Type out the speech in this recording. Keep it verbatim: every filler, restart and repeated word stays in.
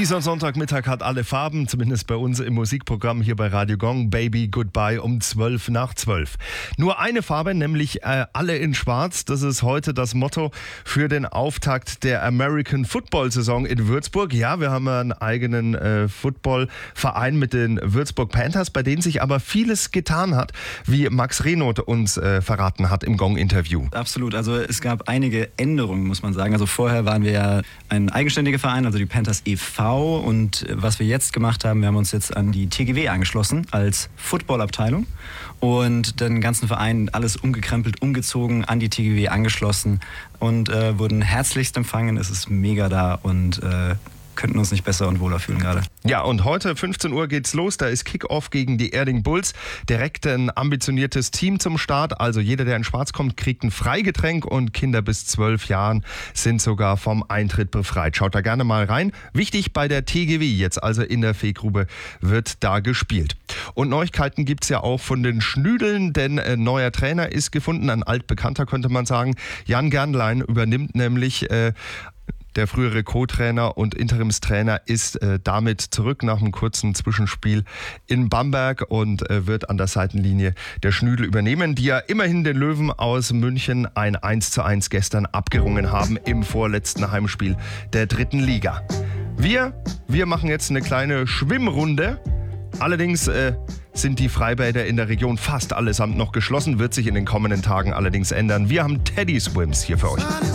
Dieser Sonntagmittag hat alle Farben, zumindest bei uns im Musikprogramm hier bei Radio Gong. Baby Goodbye um zwölf nach zwölf. Nur eine Farbe, nämlich äh, alle in Schwarz. Das ist heute das Motto für den Auftakt der American Football Saison in Würzburg. Ja, wir haben einen eigenen äh, Footballverein mit den Würzburg Panthers, bei denen sich aber vieles getan hat, wie Max Renoth uns äh, verraten hat im Gong-Interview. Absolut, also es gab einige Änderungen, muss man sagen. Also vorher waren wir ja ein eigenständiger Verein, also die Panthers e V, und was wir jetzt gemacht haben, wir haben uns jetzt an die T G W angeschlossen als Footballabteilung und den ganzen Verein alles umgekrempelt, umgezogen, an die T G W angeschlossen und äh, wurden herzlichst empfangen. Es ist mega da und äh, könnten uns nicht besser und wohler fühlen gerade. Ja, und heute fünfzehn Uhr geht's los. Da ist Kick-Off gegen die Erding Bulls. Direkt ein ambitioniertes Team zum Start. Also jeder, der in Schwarz kommt, kriegt ein Freigetränk und Kinder bis zwölf Jahren sind sogar vom Eintritt befreit. Schaut da gerne mal rein. Wichtig bei der T G W jetzt, also in der Feegrube, wird da gespielt. Und Neuigkeiten gibt's ja auch von den Schnüdeln, denn ein neuer Trainer ist gefunden, ein altbekannter könnte man sagen. Jan Gernlein übernimmt nämlich äh, Der frühere Co-Trainer und Interimstrainer ist äh, damit zurück nach einem kurzen Zwischenspiel in Bamberg und äh, wird an der Seitenlinie der Schnüdel übernehmen, die ja immerhin den Löwen aus München ein eins zu eins gestern abgerungen haben im vorletzten Heimspiel der dritten Liga. Wir, wir machen jetzt eine kleine Schwimmrunde. Allerdings äh, sind die Freibäder in der Region fast allesamt noch geschlossen, wird sich in den kommenden Tagen allerdings ändern. Wir haben Teddy Swims hier für euch.